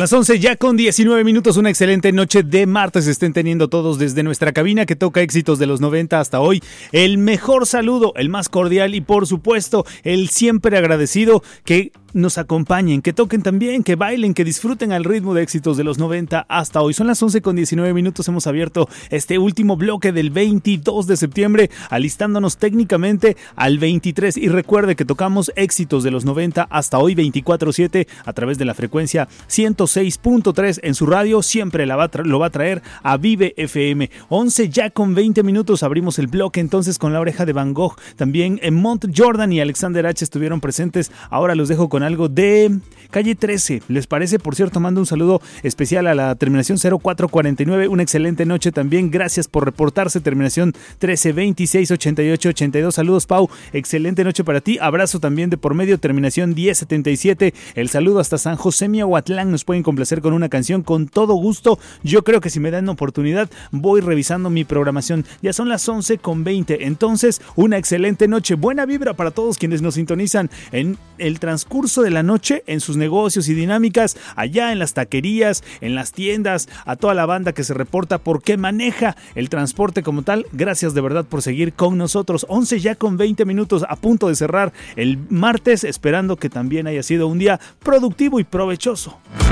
las 11 ya con 19 minutos, una excelente noche de martes estén teniendo todos desde nuestra cabina que toca éxitos de los 90 hasta hoy. El mejor saludo, el más cordial y por supuesto el siempre agradecido que nos acompañen, que toquen también, que bailen, que disfruten al ritmo de éxitos de los 90 hasta hoy. Son las 11 con 19 minutos, hemos abierto este último bloque del 22 de septiembre, alistándonos técnicamente al 23 y recuerde que tocamos éxitos de los 90 hasta hoy 24/7 a través de la frecuencia 106.3 en su radio, siempre lo va a traer a Vive FM. 11 ya con 20 minutos, abrimos el bloque entonces con La Oreja de Van Gogh, también en Mont Jordan y Alexander H estuvieron presentes. Ahora los dejo con algo de Calle 13, ¿les parece? Por cierto, mando un saludo especial a la terminación 0449, una excelente noche también, gracias por reportarse, terminación 13268882, saludos Pau, excelente noche para ti, abrazo también de por medio, terminación 1077, el saludo hasta San José Miahuatlán, nos pueden complacer con una canción con todo gusto. Yo creo que si me dan oportunidad voy revisando mi programación, ya son las 11 con 20, entonces una excelente noche, buena vibra para todos quienes nos sintonizan en el transcurso de la noche, en sus negocios y dinámicas, allá en las taquerías, en las tiendas, a toda la banda que se reporta porque maneja el transporte como tal, gracias de verdad por seguir con nosotros. 11 ya con 20 minutos, a punto de cerrar el martes, esperando que también haya sido un día productivo y provechoso.